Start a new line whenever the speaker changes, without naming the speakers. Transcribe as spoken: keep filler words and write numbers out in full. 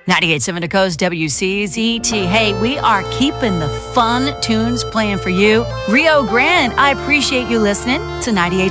ninety-eight point seven The Coast, W C Z T. Hey, we are keeping the fun tunes playing for you. Rio Grande, I appreciate you listening to ninety-eight point seven